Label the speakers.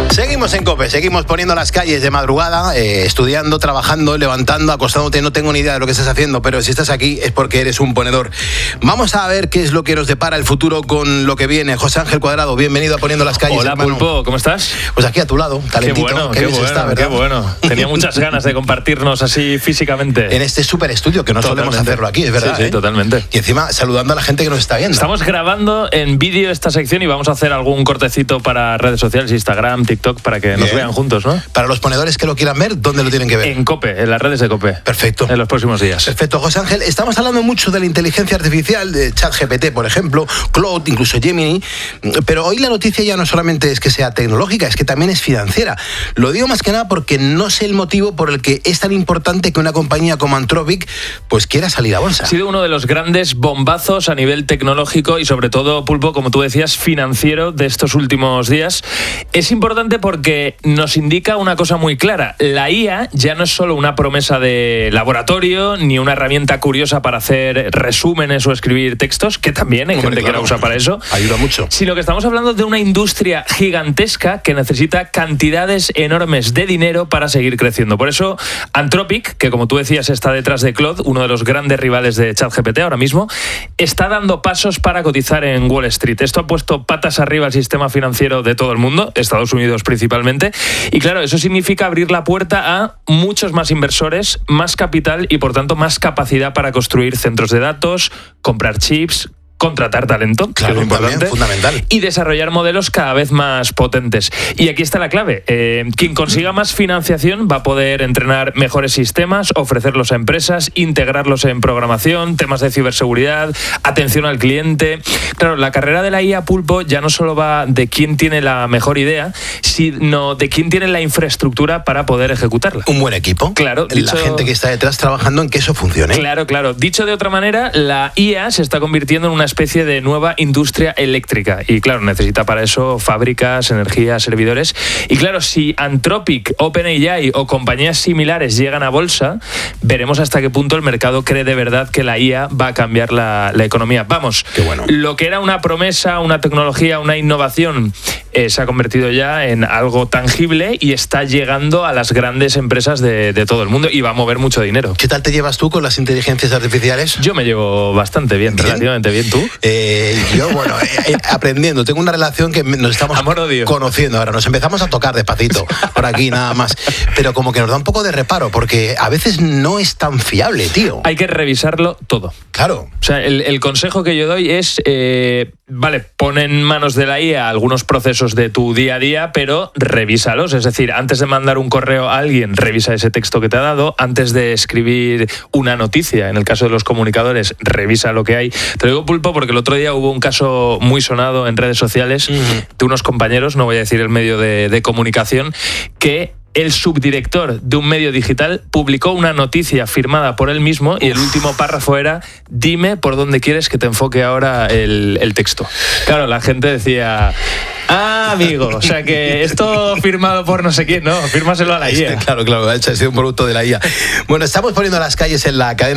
Speaker 1: Seguimos en COPE, seguimos poniendo las calles de madrugada, estudiando, trabajando, levantando, acostándote. No tengo ni idea de lo que estás haciendo, pero si estás aquí es porque eres un ponedor. Vamos a ver qué es lo que nos depara el futuro con lo que viene. José Ángel Cuadrado, bienvenido a Poniendo las calles.
Speaker 2: Hola,
Speaker 1: hermano.
Speaker 2: Pulpo, ¿cómo estás?
Speaker 1: Pues aquí a tu lado, calentito.
Speaker 2: Qué bueno. Tenía muchas ganas de compartirnos así físicamente.
Speaker 1: En este súper estudio, que no solemos hacerlo aquí, es verdad.
Speaker 2: Sí, totalmente.
Speaker 1: Y encima saludando a la gente que nos está viendo.
Speaker 2: Estamos grabando en vídeo esta sección y vamos a hacer algún cortecito para redes sociales, Instagram, TikTok, para que nos vean juntos, ¿no?
Speaker 1: Para los ponedores que lo quieran ver, ¿dónde lo tienen que ver?
Speaker 2: En COPE, en las redes de COPE.
Speaker 1: Perfecto.
Speaker 2: En los próximos días.
Speaker 1: Perfecto, José Ángel. Estamos hablando mucho de la inteligencia artificial, de ChatGPT, por ejemplo, Claude, incluso Gemini, pero hoy la noticia ya no solamente es que sea tecnológica, es que también es financiera. Lo digo más que nada porque no sé el motivo por el que es tan importante que una compañía como Anthropic pues quiera salir a bolsa.
Speaker 2: Ha sido uno de los grandes bombazos a nivel tecnológico y sobre todo, Pulpo, como tú decías, financiero de estos últimos días. Es importante porque nos indica una cosa muy clara. La IA ya no es solo una promesa de laboratorio ni una herramienta curiosa para hacer resúmenes o escribir textos, que también hay gente que la usa para eso.
Speaker 1: Ayuda mucho.
Speaker 2: Sino que estamos hablando de una industria gigantesca que necesita cantidades enormes de dinero para seguir creciendo. Por eso, Anthropic, que como tú decías está detrás de Claude, uno de los grandes rivales de ChatGPT ahora mismo, está dando pasos para cotizar en Wall Street. Esto ha puesto patas arriba al sistema financiero de todo el mundo, Estados Unidos principalmente, y claro, eso significa abrir la puerta a muchos más inversores, más capital y por tanto más capacidad para construir centros de datos, comprar chips, contratar talento,
Speaker 1: claro,
Speaker 2: que es importante,
Speaker 1: también, fundamental,
Speaker 2: y desarrollar modelos cada vez más potentes. Y aquí está la clave. Quien consiga más financiación va a poder entrenar mejores sistemas, ofrecerlos a empresas, integrarlos en programación, temas de ciberseguridad, atención al cliente. Claro, la carrera de la IA, Pulpo, ya no solo va de quién tiene la mejor idea, sino de quién tiene la infraestructura para poder ejecutarla.
Speaker 1: Un buen equipo.
Speaker 2: Claro.
Speaker 1: La gente que está detrás trabajando en que eso funcione.
Speaker 2: Claro. Dicho de otra manera, la IA se está convirtiendo en una especie de nueva industria eléctrica y claro, necesita para eso fábricas, energía, servidores. Y claro, si Anthropic, OpenAI o compañías similares llegan a bolsa, veremos hasta qué punto el mercado cree de verdad que la IA va a cambiar la economía. Vamos,
Speaker 1: qué bueno.
Speaker 2: Lo que era una promesa, una tecnología, una innovación, se ha convertido ya en algo tangible y está llegando a las grandes empresas de todo el mundo y va a mover mucho dinero.
Speaker 1: ¿Qué tal te llevas tú con las inteligencias artificiales?
Speaker 2: Yo me llevo bastante bien, relativamente bien. ¿Tú?
Speaker 1: Yo, bueno, aprendiendo. Tengo una relación que nos estamos conociendo ahora. Nos empezamos a tocar despacito por aquí nada más. Pero como que nos da un poco de reparo porque a veces no es tan fiable, tío.
Speaker 2: Hay que revisarlo todo.
Speaker 1: Claro.
Speaker 2: O sea, el consejo que yo doy es, pon en manos de la IA algunos procesos de tu día a día, pero revísalos. Es decir, antes de mandar un correo a alguien, revisa ese texto que te ha dado. Antes de escribir una noticia, en el caso de los comunicadores, revisa lo que hay. Te lo digo, Pulpo, porque el otro día hubo un caso muy sonado en redes sociales de unos compañeros, no voy a decir el medio de comunicación, que el subdirector de un medio digital publicó una noticia firmada por él mismo y el último párrafo era: dime por dónde quieres que te enfoque ahora el texto. Claro, la gente decía: amigo, o sea que esto firmado por no sé quién, no, fírmaselo a la IA.
Speaker 1: Claro, ha sido un producto de la IA. Bueno, estamos poniendo las calles en la cadena